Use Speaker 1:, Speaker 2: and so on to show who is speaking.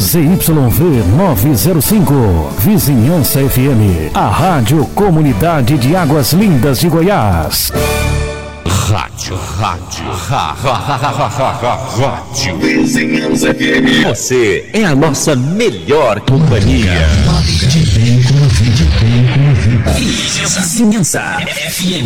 Speaker 1: ZYV 905, Vizinhança FM, a Rádio Comunidade de Águas Lindas de Goiás.
Speaker 2: Rádio Vizinhança FM. Você é a nossa melhor companhia. Vizinhança FM.